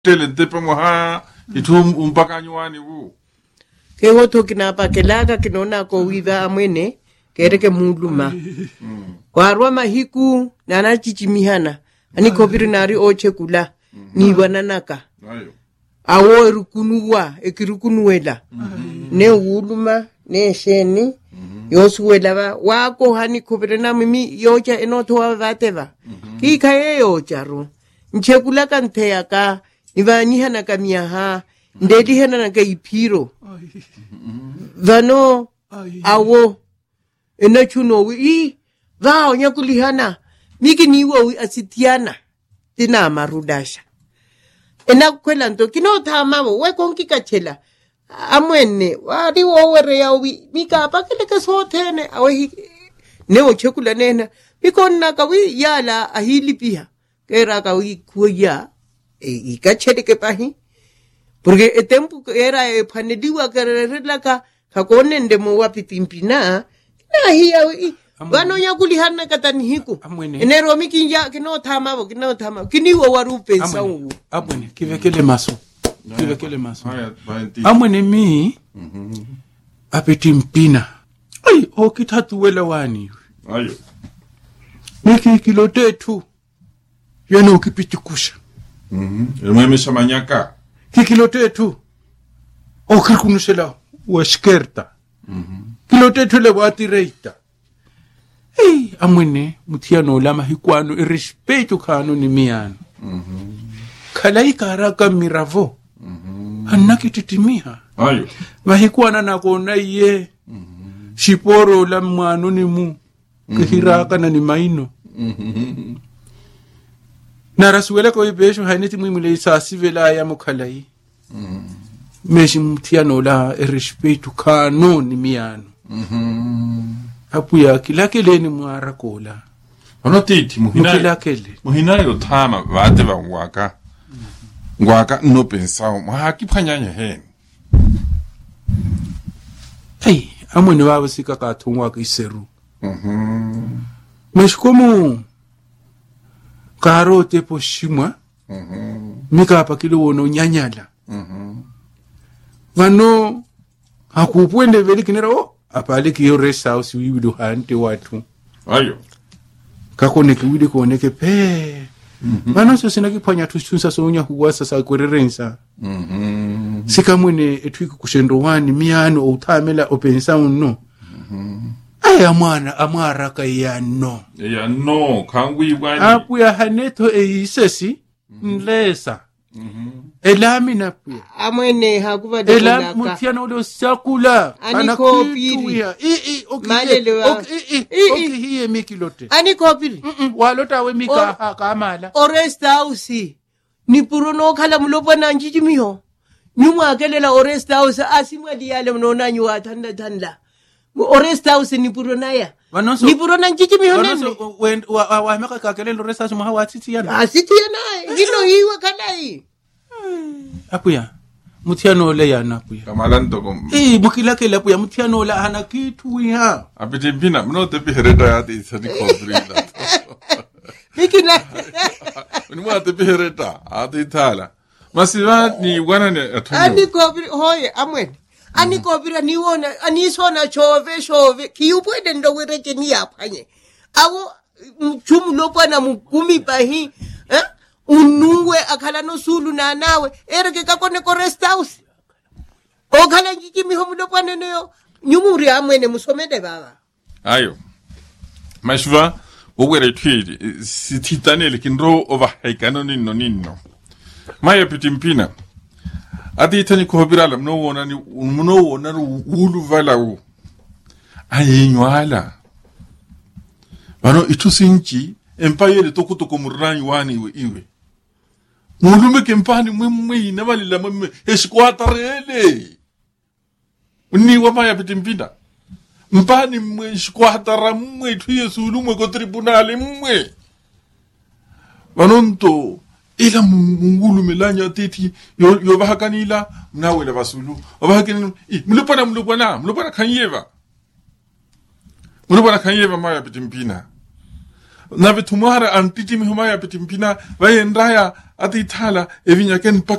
tele tepe moha itum umpakanyuani wu ke hoto kinapa kelaka kinona ko wiva amwene kereke muluma warwa mahiku nana chichimihana ani kopiri nari oche kula ni bananaka awo rukunuwa ekirukunuwela ne uluma ne sheni yosuwela wako hani kopiri na mimi yocha enoto wa vateva kikaye yocha ru nchekula kantea ka nivanyihana kamiaha ndedi hena na kaipiro vano awo enachuno wi vao nyakulihana miki niwo asitiana tina marudasha enakwela nto kinotha mabo we konkikachela amwene wari wowere yawi mika pakeleke sothene awi newo chekula nena mikonna kawi yala ahili pia kera kawi kuya ikacheleke pahi porque el tiempo era paneliwa karerelaka kakonende mo wapi pimpina na hiya wano yakulihana katani hiku enero mikinja kinotama kiniwo warupe sawu abwene kivekele maso amwene mi apetimpina ai okitatu wele wani ayo miki kilotetu yana ukipichikusha ememesha manyaka kikilotetu okirkunusela washkerta kilotetu le watireita amwene mutiano lama hikwano irrespeto kano ni miano kalai karaka miravo anakititimia ayo vahikwana nakona ye shiporo la mwano ni mu kihiraka na ni maino narasuwele ko ibesho haineti mwimule isasivela ya mukhalai meshi mutiano la irrespeto kano ni miano apuya kilakeleni mwara kola onotiti muhina yo thama vate va ngwaka no pensao mwa kiphanyanya hen hey amwene baba sika ka thongwa ka iseru meshikomo karote poshimwa mika pakilo wono nyanyala vano hakupwende veli kinero apale kiyo rest house wiwido hante watu ayo kakone kiwide koneke pe vano so sinaki panya tusunsa sonya kuwasa sa kwererensa sika mwene etwiku kushendo wani miano outamela opensa unno ay amara ka ya no kangwi wani apu ya haneto isesi nlesa elami na pia amwene hakuva de ela mutiana ule sakula anakopiri okay hiye mikilote anikopiri walota we mika kamala orest house ni purono khala mulopo na njijimiho nyuma akelela orest house asimwa diyale mnona nywa thanda orest house ni puronaya ni purona njijimiho nene wa maka kakelela orest house mwa watitiana asitiana hino hiwa kalai apuya mutiano le yana apuya kamalanto kom mukilakela apuya mutiano la hana kitu ya apitimpina mnote pihereta ya ti sadi kobrila mikina ni mwate pihereta ati thala masiva ni wana ne atono ani kobri hoye amwene ani kobira ni wona ani sona chove kiyupwede ndo wereche ni apanye awo chumu lopana mukumi pahi unungwe akhala no sulu na nawe ereke kakone ko rest house okhala njijimi homulopane neyo nyumuri amwene musomede baba ayo mashva wogwere twidi sititanele kinro over haikano ninno maya pitimpina adi tani ko birala mno wona ulu vala ayinywala bano itusinchi empire toko murranyi wani iwe mulume kempani mwe na balila mwe eskwatarele unni wa maya pitimpina mpani mwe eskwatara mwe tuye sulu mwe ko tribunal mwe banonto ila mungulu melanya teti yo bahakanila mnawela basulu obahakini mulupana kanyeva maya pitimpina na betumara antiti mihuma ya pitimpina vaye ndaya ati ithala evinyakeni mpaka